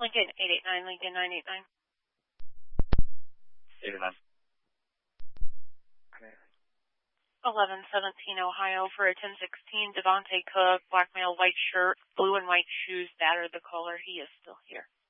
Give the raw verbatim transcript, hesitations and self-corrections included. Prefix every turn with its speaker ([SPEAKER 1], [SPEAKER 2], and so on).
[SPEAKER 1] Lincoln, eight eight nine, Lincoln, nine eight nine.
[SPEAKER 2] eight eight nine.
[SPEAKER 1] eleven seventeen Ohio for a ten sixteen. Devontae Cook, black male, white shirt, blue and white shoes, battered the caller. He is still here.